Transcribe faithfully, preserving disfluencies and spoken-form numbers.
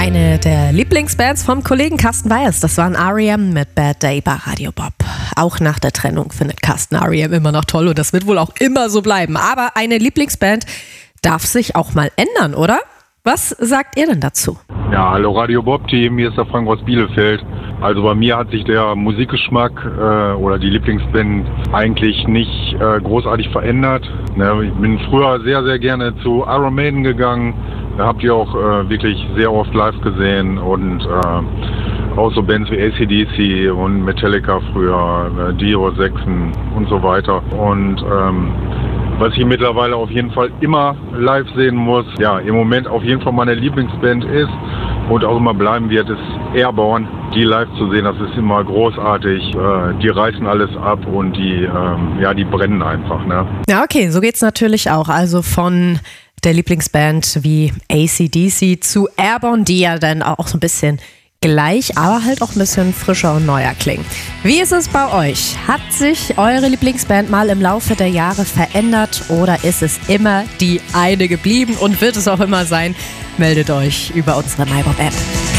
Eine der Lieblingsbands vom Kollegen Carsten Weihers, das waren R E M mit Bad Day bei Radio Bob. Auch nach der Trennung findet Carsten R E M immer noch toll und das wird wohl auch immer so bleiben. Aber eine Lieblingsband darf sich auch mal ändern, oder? Was sagt ihr denn dazu? Ja, hallo Radio Bob-Team, hier ist der Frank aus Bielefeld. Also bei mir hat sich der Musikgeschmack äh, oder die Lieblingsband eigentlich nicht äh, großartig verändert. Ne, ich bin früher sehr, sehr gerne zu Iron Maiden gegangen. Da habt ihr auch äh, wirklich sehr oft live gesehen und äh, auch so Bands wie A C D C und Metallica früher, äh, Dio, Sechsen und so weiter. Und ähm, was ich mittlerweile auf jeden Fall immer live sehen muss, ja, im Moment auf jeden Fall meine Lieblingsband ist und auch immer bleiben wird, ist Airborne. Die live zu sehen, das ist immer großartig. Äh, die reißen alles ab und die, ähm, ja, die brennen einfach, ne? Ja, okay, so geht's natürlich auch. Also von der Lieblingsband wie A C D C zu Airborne, die ja dann auch so ein bisschen gleich, aber halt auch ein bisschen frischer und neuer klingen. Wie ist es bei euch? Hat sich eure Lieblingsband mal im Laufe der Jahre verändert oder ist es immer die eine geblieben und wird es auch immer sein? Meldet euch über unsere MyBob-App.